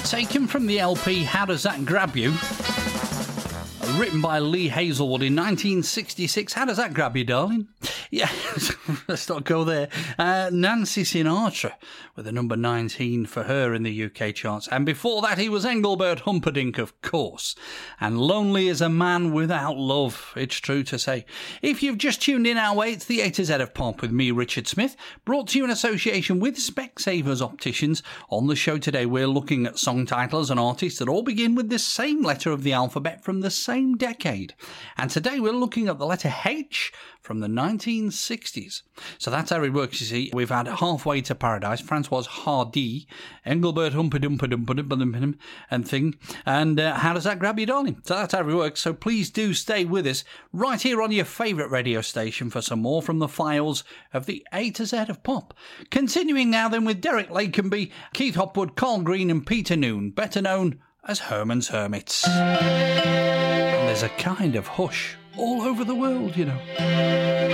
Taken from the LP How Does That Grab You? Written by Lee Hazelwood in 1966. How does that grab you, darling? Yeah, let's not go there. Nancy Sinatra with a number 19 for her in the UK charts. And before that, he was Engelbert Humperdinck, of course. And Lonely as a Man Without Love, it's true to say. If you've just tuned in our way, it's the A to Z of Pop with me, Richard Smith, brought to you in association with Specsavers Opticians. On the show today, we're looking at song titles and artists that all begin with the same letter of the alphabet from the same decade. And today we're looking at the letter H from the 1960s. So that's how it works, you see. We've had Halfway to Paradise, Francois Hardy, Engelbert Humperdinck and thing. And How Does That Grab You, Darling? So that's how it works. So please do stay with us right here on your favourite radio station for some more from the files of the A to Z of Pop. Continuing now then with Derek Lakenby, Keith Hopwood, Carl Green and Peter Noon, better known as Herman's Hermits. And there's a kind of hush all over the world, you know.